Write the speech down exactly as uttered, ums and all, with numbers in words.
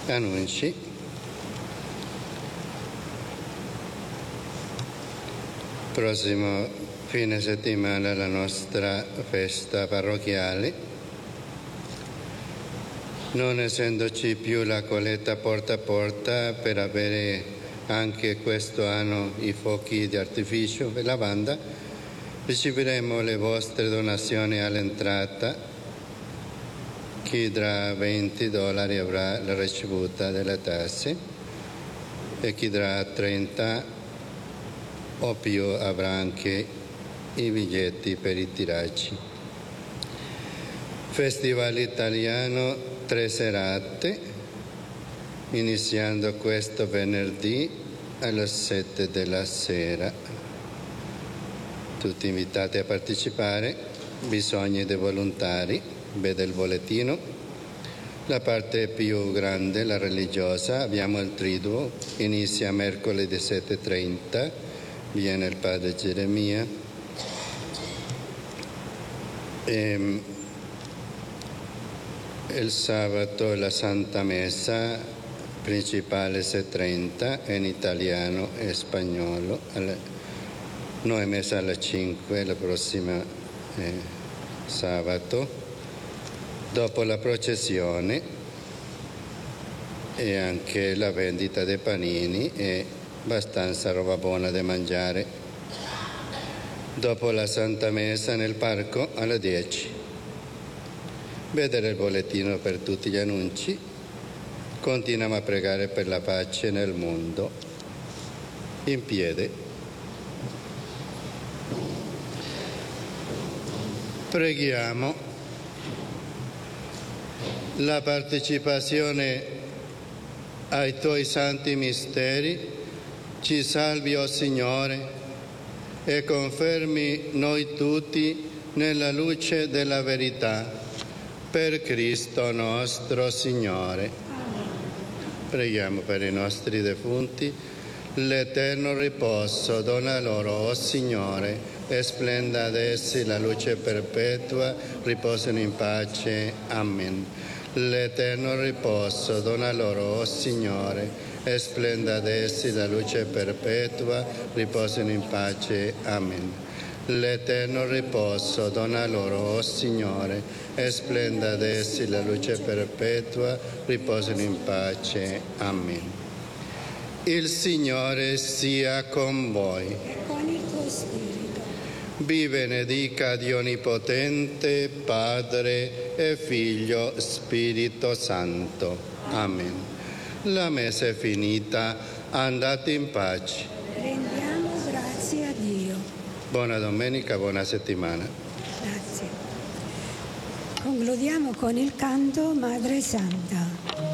annunci. Prossimo fine settimana la nostra festa parrocchiale. Non essendoci più la colletta porta a porta per avere anche questo anno i fuochi di artificio per la banda, riceveremo le vostre donazioni all'entrata. Chi darà venti dollari avrà la ricevuta delle tasse e chi darà trenta o più avrà anche i biglietti per i tiraggi. Festival italiano, tre serate, iniziando questo venerdì alle sette della sera. Tutti invitati a partecipare, bisogno di volontari, vede il bollettino. La parte più grande, la religiosa, abbiamo il triduo, inizia mercoledì sette e trenta, viene il padre Geremia. E il sabato la Santa Messa principale sette e trenta in italiano e spagnolo. Noi messa alle cinque la prossima eh, sabato, dopo la processione e anche la vendita dei panini e abbastanza roba buona da mangiare. Dopo la Santa Messa nel parco alle dieci. Vedere il bollettino per tutti gli annunci. Continuiamo a pregare per la pace nel mondo. In piedi. Preghiamo. La partecipazione ai tuoi santi misteri ci salvi, o Signore, e confermi noi tutti nella luce della verità. Per Cristo nostro Signore. Preghiamo per i nostri defunti. L'eterno riposo dona loro, o Signore, e splenda ad essi la luce perpetua, riposano in pace. Amen. L'eterno riposo dona loro, o Signore, e splenda ad essi la luce perpetua, riposano in pace. Amen. L'eterno riposo dona loro, o Signore, e splenda ad essi la luce perpetua, riposano in pace. Amen. Il Signore sia con voi. E con il tuo spirito. Vi benedica Dio Onnipotente, Padre e Figlio, Spirito Santo. Amen. La messa è finita, andate in pace. Rendiamo grazie a Dio. Buona domenica, buona settimana. Grazie. Concludiamo con il canto Madre Santa.